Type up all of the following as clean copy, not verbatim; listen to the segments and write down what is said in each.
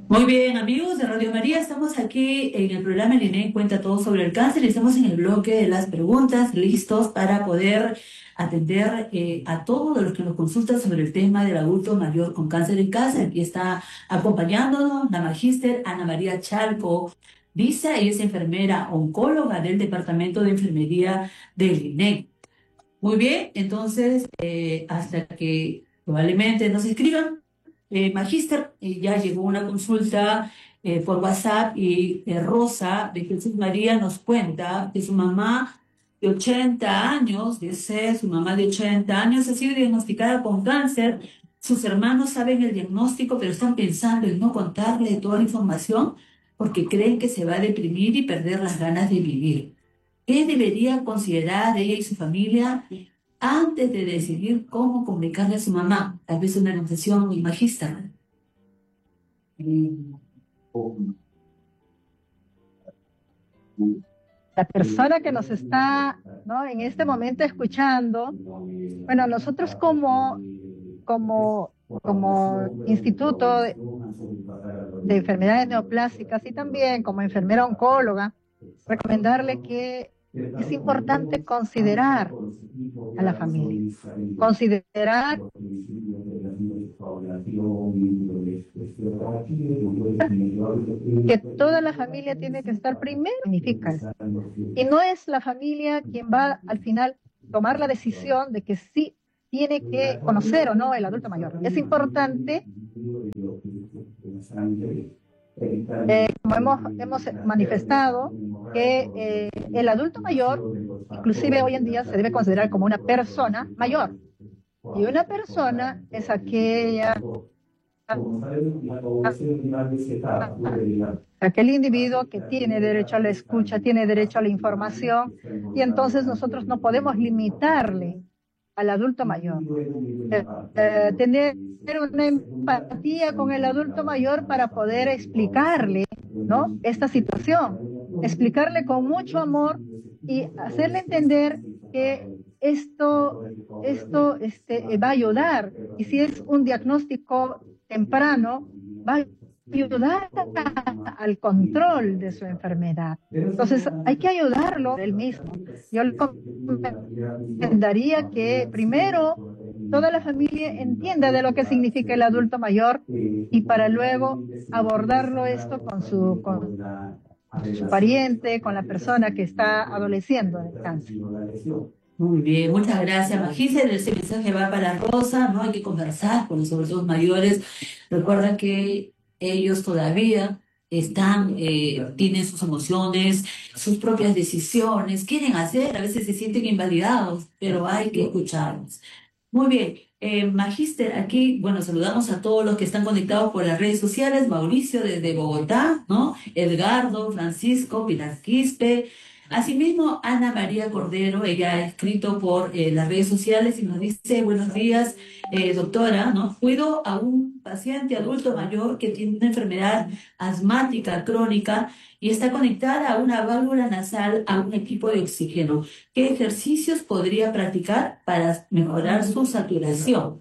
Muy bien, amigos de Radio María, estamos aquí en el programa Liné Cuenta Todo sobre el Cáncer y estamos en el bloque de las preguntas, listos para poder atender a todos los que nos consultan sobre el tema del adulto mayor con cáncer en casa. Aquí está acompañándonos la magíster Ana María Chalco Visa, ella es enfermera oncóloga del Departamento de Enfermería del INE. Muy bien, entonces, hasta que probablemente nos escriban. Magíster, ya llegó una consulta por WhatsApp y Rosa de Jesús María nos cuenta que su mamá de 80 años, dice, su mamá de 80 años ha sido diagnosticada con cáncer. Sus hermanos saben el diagnóstico, pero están pensando en no contarle toda la información porque creen que se va a deprimir y perder las ganas de vivir. ¿Qué debería considerar ella y su familia antes de decidir cómo comunicarle a su mamá? Tal vez una negociación muy magista. La persona que nos está, ¿no?, en este momento escuchando, bueno, nosotros como Instituto de Enfermedades Neoplásicas y también como enfermera oncóloga, recomendarle que es importante considerar a la familia, considerar que toda la familia tiene que estar primero, significa eso. Y no es la familia quien va al final tomar la decisión de que sí tiene que conocer o no el adulto mayor. Es importante, como hemos manifestado, que el adulto mayor, inclusive hoy en día, se debe considerar como una persona mayor. Y una persona es aquel individuo que tiene derecho a la escucha, tiene derecho a la información, y entonces nosotros no podemos limitarle al adulto mayor. Tener una empatía con el adulto mayor para poder explicarle, ¿no?, esta situación, explicarle con mucho amor y hacerle entender que esto va a ayudar, y si es un diagnóstico temprano, va a ayudar al control de su enfermedad. Entonces, hay que ayudarlo él mismo. Yo le recomendaría que primero toda la familia entienda de lo que significa el adulto mayor y para luego abordarlo esto con su pariente, con la persona que está adoleciendo del cáncer. Muy bien, muchas gracias, Magíster. Ese mensaje va para Rosa, ¿no? Hay que conversar con los adultos mayores. Recuerda que ellos todavía tienen sus emociones, sus propias decisiones, quieren hacer, a veces se sienten invalidados, pero hay que escucharlos. Muy bien, Magíster, aquí, bueno, saludamos a todos los que están conectados por las redes sociales. Mauricio desde Bogotá, ¿no? Edgardo, Francisco, Pilar Quispe. Asimismo, Ana María Cordero, ella ha escrito por las redes sociales y nos dice: buenos días, doctora, ¿no? Cuido a un paciente adulto mayor que tiene una enfermedad asmática crónica y está conectada a una válvula nasal a un equipo de oxígeno. ¿Qué ejercicios podría practicar para mejorar su saturación?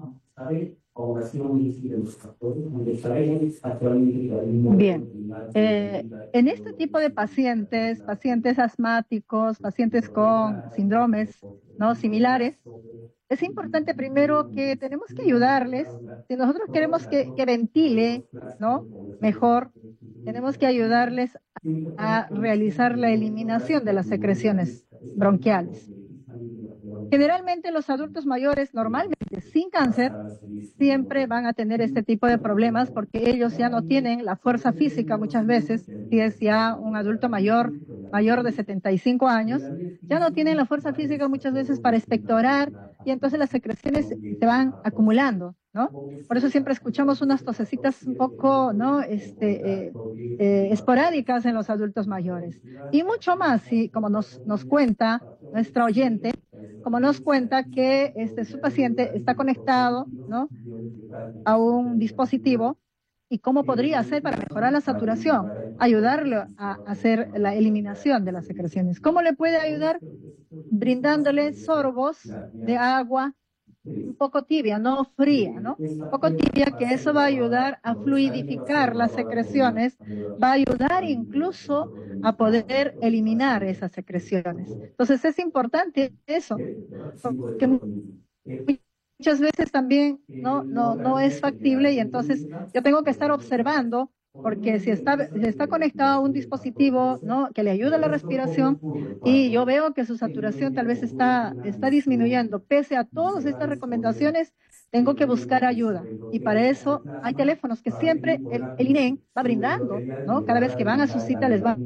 Bien, en este tipo de pacientes asmáticos, pacientes con síndromes, ¿no?, similares, es importante primero que tenemos que ayudarles. Si nosotros queremos que ventile, ¿no?, mejor, tenemos que ayudarles a realizar la eliminación de las secreciones bronquiales. Generalmente los adultos mayores, normalmente sin cáncer, siempre van a tener este tipo de problemas porque ellos ya no tienen la fuerza física muchas veces. Si es ya un adulto mayor de 75 años, ya no tienen la fuerza física muchas veces para expectorar y entonces las secreciones se van acumulando, ¿no? Por eso siempre escuchamos unas tosecitas un poco, ¿no?, esporádicas en los adultos mayores. Y mucho más, si, como nos cuenta nuestra oyente, como nos cuenta que su paciente está conectado, ¿no?, a un dispositivo, y cómo podría hacer para mejorar la saturación, ayudarle a hacer la eliminación de las secreciones. ¿Cómo le puede ayudar? Brindándole sorbos de agua un poco tibia, no fría, ¿no? Un poco tibia, que eso va a ayudar a fluidificar las secreciones, va a ayudar incluso a poder eliminar esas secreciones. Entonces es importante eso, porque muchas veces también no es factible y entonces yo tengo que estar observando porque si está conectado a un dispositivo, ¿no?, que le ayuda a la respiración y yo veo que su saturación tal vez está disminuyendo, pese a todas estas recomendaciones, tengo que buscar ayuda. Y para eso hay teléfonos que siempre el INEN va brindando, ¿no? Cada vez que van a su cita les va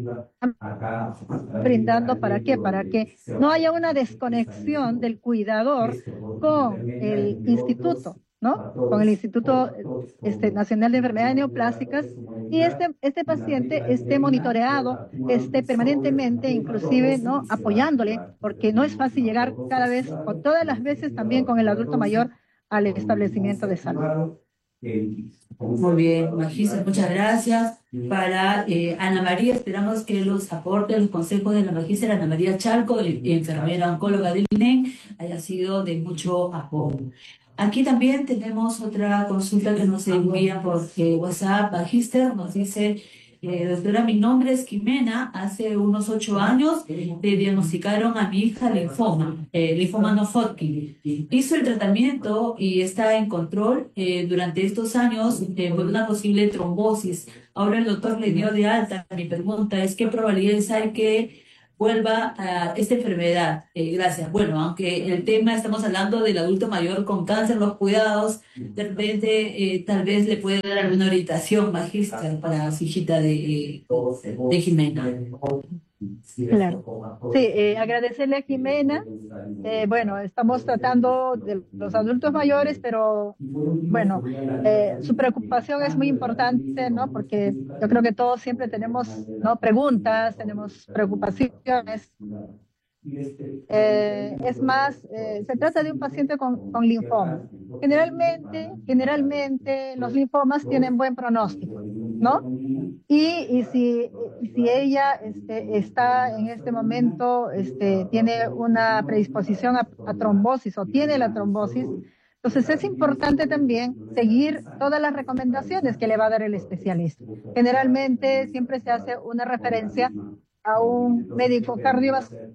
brindando. ¿Para qué? Para que no haya una desconexión del cuidador con el instituto, ¿no? Con el Instituto Nacional de Enfermedades Neoplásicas, y este paciente esté monitoreado, esté permanentemente, inclusive, ¿no?, apoyándole, porque no es fácil llegar cada vez o todas las veces también con el adulto mayor al establecimiento de salud. Muy bien, Magíster, muchas gracias. Para Ana María, esperamos que los aportes, los consejos de la Magíster Ana María Chalco, enfermera oncóloga del INEN, haya sido de mucho apoyo. Aquí también tenemos otra consulta que nos envía por WhatsApp. Magíster nos dice: doctora, mi nombre es Jimena. Hace unos 8 años le diagnosticaron a mi hija linfoma no Hodgkin. Hizo el tratamiento y está en control durante estos años por una posible trombosis. Ahora el doctor le dio de alta. Mi pregunta es: ¿qué probabilidades hay que vuelva a esta enfermedad? Gracias. Bueno, aunque el tema, estamos hablando del adulto mayor con cáncer, los cuidados, de repente tal vez le puede dar alguna orientación, Magíster, para su hijita de Jimena. Claro. Sí, agradecerle a Jimena. Bueno, estamos tratando de los adultos mayores, pero bueno, su preocupación es muy importante, ¿no? Porque yo creo que todos siempre tenemos, ¿no?, preguntas, tenemos preocupaciones. Es más, se trata de un paciente con linfoma. Generalmente los linfomas tienen buen pronóstico, ¿no? Y si ella está en este momento, tiene una predisposición a trombosis o tiene la trombosis, entonces es importante también seguir todas las recomendaciones que le va a dar el especialista. Generalmente siempre se hace una referencia a un médico cardiovascular,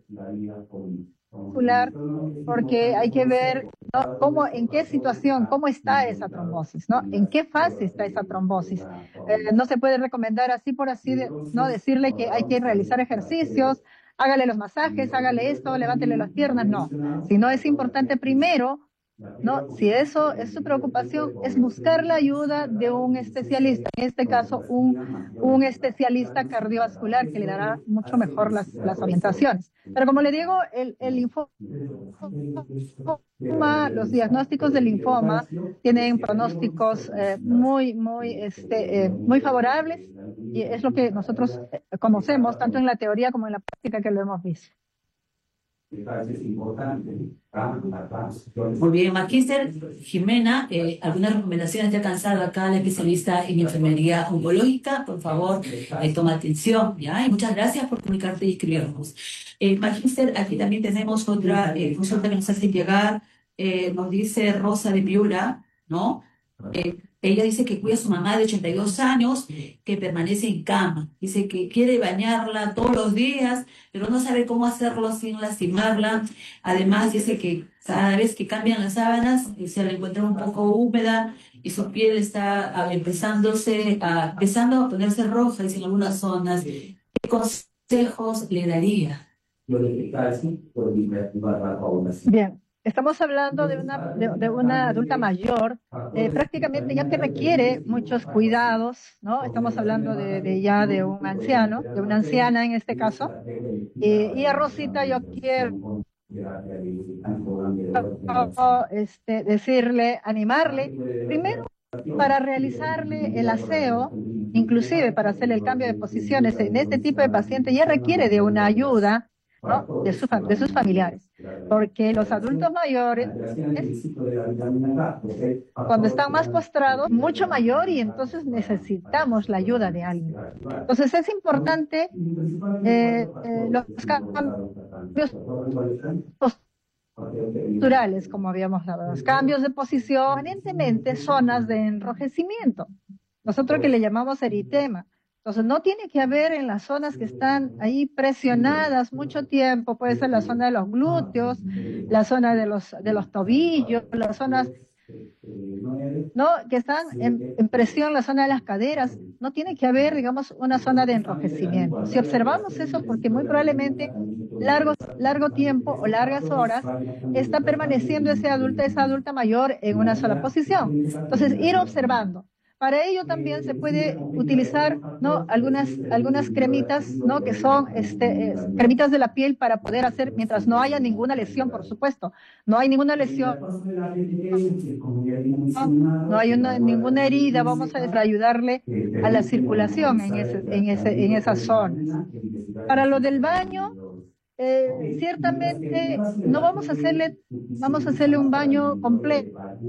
porque hay que ver, ¿no?, en qué situación, cómo está esa trombosis, ¿no? En qué fase está esa trombosis. No se puede recomendar así por así, ¿no?, decirle que hay que realizar ejercicios, hágale los masajes, hágale esto, levántele las piernas, no. Sino es importante primero, ¿no?, si eso es su preocupación, es buscar la ayuda de un especialista, en este caso un especialista cardiovascular que le dará mucho mejor las orientaciones. Pero como le digo, el linfoma, los diagnósticos del linfoma tienen pronósticos muy favorables, y es lo que nosotros conocemos tanto en la teoría como en la práctica, que lo hemos visto. Muy bien, Magíster Jimena, algunas recomendaciones. Ya cansado acá la especialista en enfermería oncológica. Por favor, toma atención, ¿ya? Y muchas gracias por comunicarte y escribirnos. Magíster, aquí también tenemos otra consulta que nos hace llegar. Nos dice Rosa de Piura, ¿no? Ella dice que cuida a su mamá de 82 años, que permanece en cama. Dice que quiere bañarla todos los días, pero no sabe cómo hacerlo sin lastimarla. Además, dice que cada vez que cambian las sábanas, se la encuentra un poco húmeda y su piel está empezando a ponerse roja, dice, en algunas zonas. ¿Qué consejos le daría? Bien. Estamos hablando de una adulta mayor, prácticamente ya que requiere muchos cuidados, ¿no? Estamos hablando de un anciano, de una anciana en este caso. Y a Rosita yo quiero decirle, animarle, primero para realizarle el aseo, inclusive para hacerle el cambio de posiciones. En este tipo de paciente ya requiere de una ayuda, ¿no?, de sus familiares, porque los adultos mayores, cuando están más postrados, mucho mayor, y entonces necesitamos la ayuda de alguien. Entonces es importante los cambios naturales, como habíamos hablado, los cambios de posición, evidentemente zonas de enrojecimiento, nosotros que le llamamos eritema. Entonces, no tiene que haber en las zonas que están ahí presionadas mucho tiempo, puede ser la zona de los glúteos, la zona de los tobillos, las zonas, ¿no? Que están en presión, la zona de las caderas, no tiene que haber, digamos, una zona de enrojecimiento. Si observamos eso, porque muy probablemente largo tiempo o largas horas está permaneciendo esa adulta mayor en una sola posición. Entonces, ir observando. Para ello también se puede utilizar, ¿no? Algunas cremitas, ¿no? Que son cremitas de la piel para poder hacer, mientras no haya ninguna lesión, por supuesto. No hay ninguna lesión, no hay ninguna herida, vamos a ayudarle a la circulación en esas zonas. Para lo del baño, ciertamente no vamos a hacerle un baño completo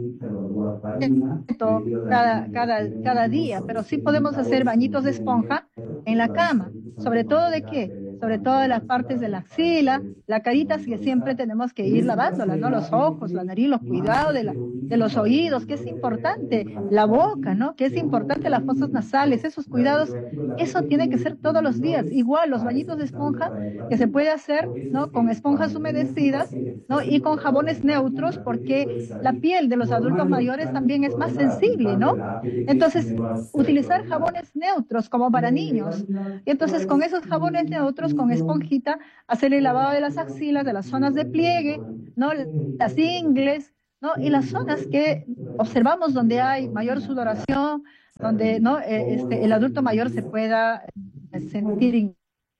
cada día, pero sí podemos hacer bañitos de esponja en la cama. ¿Sobre todo de qué? Sobre todo de las partes de la axila, la carita, que siempre tenemos que ir lavándola, ¿no? Los ojos, la nariz, los cuidados de los oídos, que es importante, la boca, ¿no? Que es importante las fosas nasales, esos cuidados, eso tiene que ser todos los días. Igual los bañitos de esponja que se puede hacer, ¿no? Con esponjas humedecidas, ¿no? Y con jabones neutros, porque la piel de los adultos mayores también es más sensible, ¿no? Entonces, utilizar jabones neutros como para niños. Y entonces, con esos jabones neutros, con esponjita, hacer el lavado de las axilas, de las zonas de pliegue, ¿no? Las ingles, ¿no? Y las zonas que observamos donde hay mayor sudoración, donde, ¿no? El adulto mayor se pueda sentir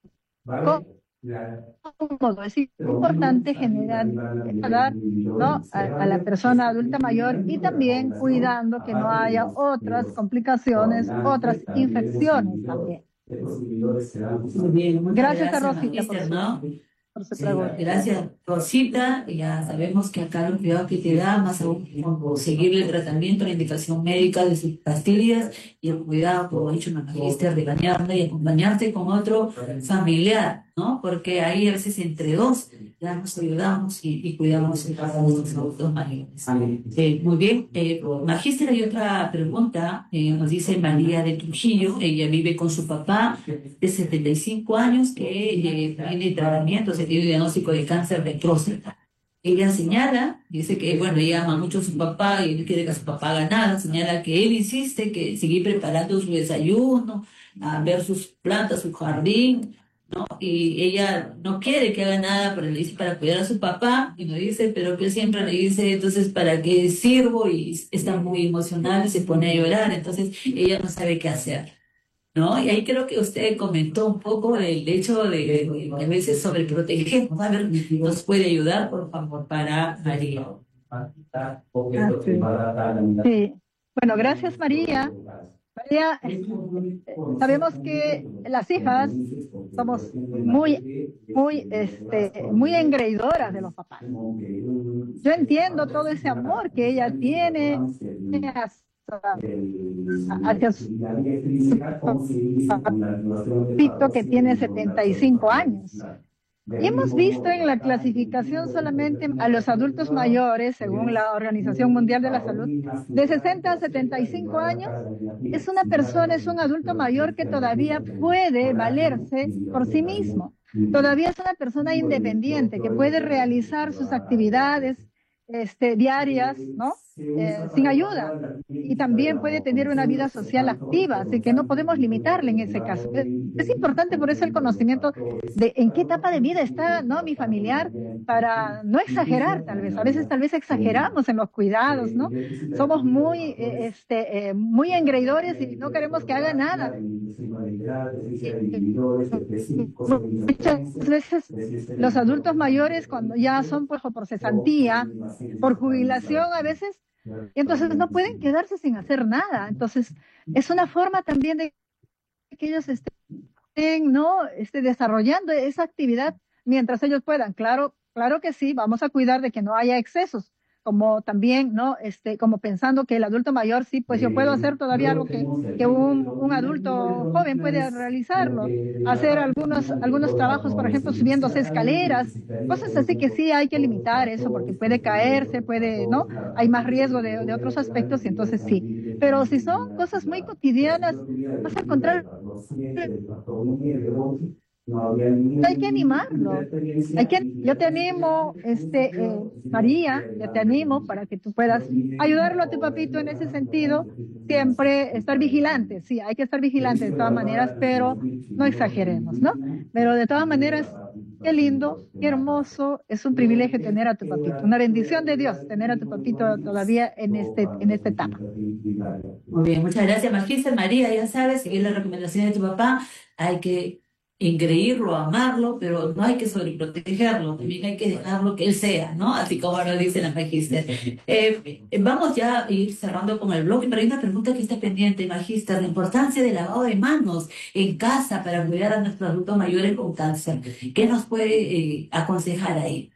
incómodo. Es importante dar, ¿no? A la persona adulta mayor y también cuidando que no haya otras complicaciones, otras infecciones también. Muy bien, muchas Gracias a gracias, Rosita Magíster, ¿no? por su Sí, pregunta. gracias, Rosita. Ya sabemos que acá los cuidados que te da, más aún como seguir el tratamiento, la indicación médica de sus pastillas y el cuidado, como ha dicho la magíster, de bañarla y acompañarte con otro familiar, ¿no? Porque ahí a veces entre dos ya nos ayudamos y cuidamos a nuestros adultos mayores. Muy bien, magíster, hay otra pregunta, nos dice María de Trujillo, ella vive con su papá de 75 años que tiene tratamiento, se tiene diagnóstico de cáncer de próstata. Ella señala, dice que, bueno, ella ama mucho a su papá y no quiere que a su papá haga nada, señala que él insiste que seguir preparando su desayuno, a ver sus plantas, su jardín, ¿no? Y ella no quiere que haga nada, pero le dice para cuidar a su papá, y nos dice, pero que siempre le dice, entonces, ¿para qué sirvo? Y está muy emocional, se pone a llorar, entonces ella no sabe qué hacer. ¿No? Y ahí creo que usted comentó un poco el hecho de a veces sobreprotegemos. A ver, ¿nos puede ayudar, por favor, para María? Sí. Sí. Bueno, gracias María. María, sabemos que las hijas somos muy engreidoras de los papás. Yo entiendo todo ese amor que ella tiene hacia su papito que tiene 75 años. Y hemos visto en la clasificación solamente a los adultos mayores, según la Organización Mundial de la Salud, de 60 a 75 años, es una persona, es un adulto mayor que todavía puede valerse por sí mismo. Todavía es una persona independiente que puede realizar sus actividades diarias, ¿no? Sin ayuda. Y también puede tener una vida social activa, así que no podemos limitarle en ese caso. Es importante por eso el conocimiento de en qué etapa de vida está, ¿no? Mi familiar, para no exagerar tal vez. A veces tal vez exageramos en los cuidados, ¿no? Somos muy engreidores y no queremos que haga nada. Muchas veces los adultos mayores, cuando ya son pues, por cesantía, por jubilación a veces, y entonces no pueden quedarse sin hacer nada. Entonces, es una forma también de que ellos estén, ¿no? Desarrollando esa actividad mientras ellos puedan. Claro, claro que sí, vamos a cuidar de que no haya excesos, como también, ¿no? Como pensando que el adulto mayor, sí, pues yo puedo hacer todavía algo que un adulto joven puede realizarlo, hacer algunos trabajos, por ejemplo, subiéndose escaleras, cosas así que sí hay que limitar eso porque puede caerse, puede, ¿no? Hay más riesgo de otros aspectos y entonces sí. Pero si son cosas muy cotidianas, vas a encontrar, hay que animarlo. Yo te animo, María, yo te animo para que tú puedas ayudarlo a tu papito en ese sentido, siempre estar vigilante. Sí, hay que estar vigilante de todas maneras, pero no exageremos, ¿no? Pero de todas maneras, qué lindo, qué hermoso, es un privilegio tener a tu papito, una bendición de Dios tener a tu papito todavía en esta etapa. Muy bien, muchas gracias, Magíster María. Ya sabes, seguir las recomendaciones de tu papá. Hay que engreírlo, amarlo, pero no hay que sobreprotegerlo. También hay que dejarlo que él sea, ¿no? Así como lo dicen las Magíster. Vamos ya a ir cerrando con el bloque, pero hay una pregunta que está pendiente, Magíster. La importancia del lavado de manos en casa para cuidar a nuestros adultos mayores con cáncer. ¿Qué nos puede aconsejar ahí?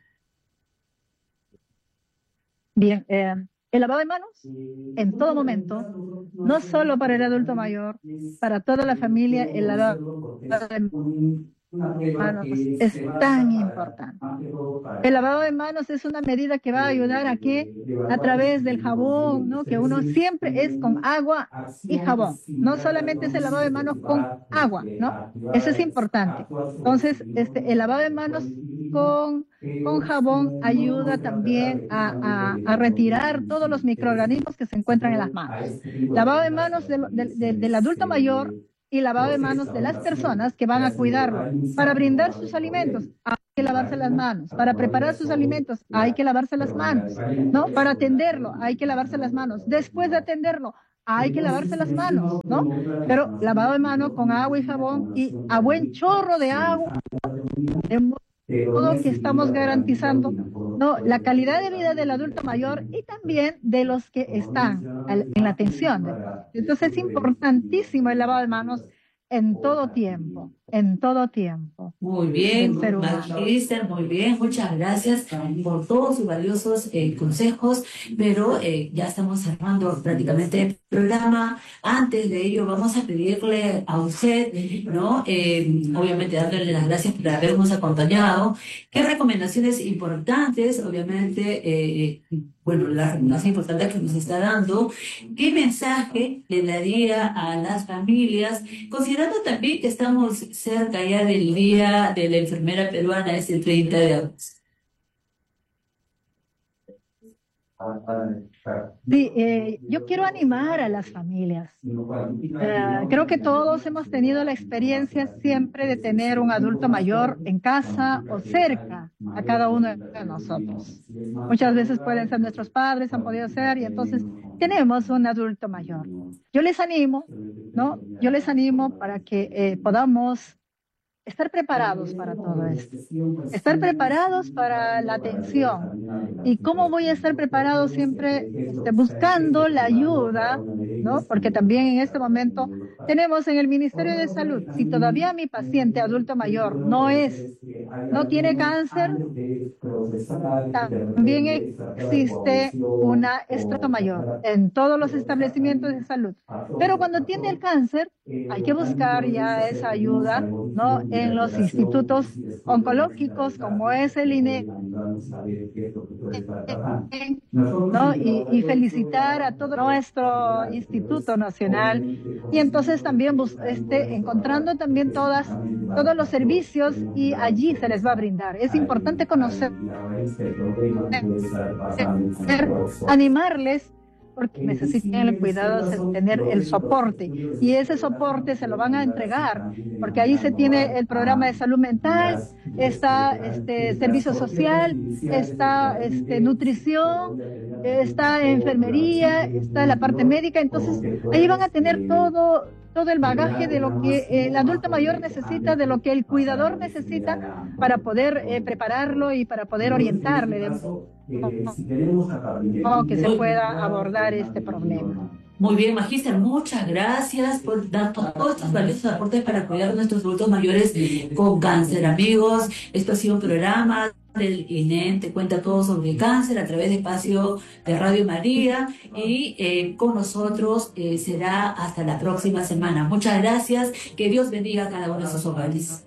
Bien, el lavado de manos en todo momento, no solo para el adulto mayor, para toda la familia, el lavado de manos es tan importante. El lavado de manos es una medida que va a ayudar a que a través del jabón, ¿no? Que uno siempre es con agua y jabón. No solamente es el lavado de manos con agua, ¿no? Eso es importante. Entonces, el lavado de manos con jabón ayuda también a retirar todos los microorganismos que se encuentran en las manos. Lavado de manos del adulto mayor y lavado de manos de las personas que van a cuidarlo. Para brindar sus alimentos, hay que lavarse las manos. Para preparar sus alimentos, hay que lavarse las manos, ¿no? Para atenderlo, hay que lavarse las manos. Después de atenderlo, hay que lavarse las manos, ¿no? Pero lavado de mano con agua y jabón y a buen chorro de agua, de modo que estamos garantizando, ¿no?, la calidad de vida del adulto mayor y también de los que están en la atención. Entonces es importantísimo el lavado de manos en todo tiempo, en todo tiempo. Muy bien, Magíster, muy bien, muchas gracias por todos sus valiosos consejos, pero ya estamos cerrando prácticamente el programa. Antes de ello, vamos a pedirle a usted, ¿no? Obviamente dándole las gracias por habernos acompañado. ¿Qué recomendaciones importantes, obviamente, bueno, las recomendaciones importantes que nos está dando, qué mensaje le daría a las familias, considerando también que estamos cerca ya del Día de la Enfermera Peruana, es el 30 de agosto? Sí, yo quiero animar a las familias. Creo que todos hemos tenido la experiencia siempre de tener un adulto mayor en casa o cerca a cada uno de nosotros. Muchas veces pueden ser nuestros padres, han podido ser, y entonces tenemos un adulto mayor. Yo les animo, ¿no? Yo les animo para que podamos estar preparados para todo esto, estar preparados para la atención. ¿Y cómo voy a estar preparado? Siempre buscando la ayuda, ¿no? Porque también en este momento tenemos en el Ministerio de Salud, si todavía mi paciente adulto mayor no tiene cáncer, también existe una estrato mayor en todos los establecimientos de salud. Pero cuando tiene el cáncer, hay que buscar ya esa ayuda, ¿no?, en los institutos oncológicos como es el INE, ¿no? Y felicitar a todo nuestro Instituto Nacional y entonces también encontrando también todos los servicios y allí se les va a brindar. Es importante conocer, animarles, porque necesitan el cuidado de tener el soporte y ese soporte se lo van a entregar porque ahí se tiene el programa de salud mental, está servicio social, está nutrición, está enfermería, está la parte médica. Entonces ahí van a tener todo el bagaje de lo que el adulto mayor necesita, de lo que el cuidador necesita para poder prepararlo y para poder orientarle de modo que se pueda abordar este problema. Muy bien, Magíster, muchas gracias por dar todos estos valiosos aportes para cuidar a nuestros adultos mayores con cáncer. Amigos, esto ha sido un programa del INEM, te cuenta todo sobre el cáncer a través de espacio de Radio María y con nosotros será hasta la próxima semana. Muchas gracias, que Dios bendiga a cada uno de sus hogares.